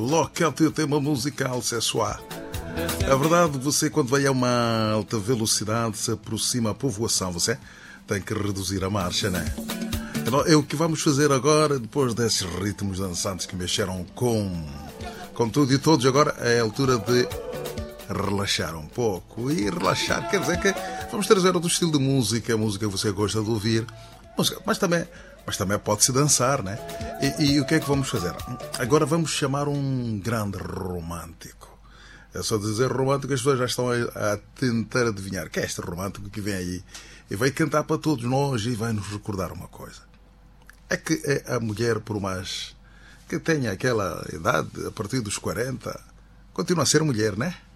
Local-te o tema musical, c'est soi. É verdade, você quando vai a uma alta velocidade se aproxima a povoação, você tem que reduzir a marcha, né? Então, é o que vamos fazer agora, depois desses ritmos dançantes que mexeram com tudo e todos. Agora é a altura de relaxar um pouco. E relaxar quer dizer que vamos trazer outro estilo de música, a música que você gosta de ouvir, mas também pode-se dançar, né? E o que é que vamos fazer? Agora vamos chamar um grande romântico. É só dizer romântico, as pessoas já estão a tentar adivinhar que é este romântico que vem aí e vai cantar para todos nós e vai nos recordar uma coisa. É que a mulher, por mais que tenha aquela idade, a partir dos 40, continua a ser mulher, né?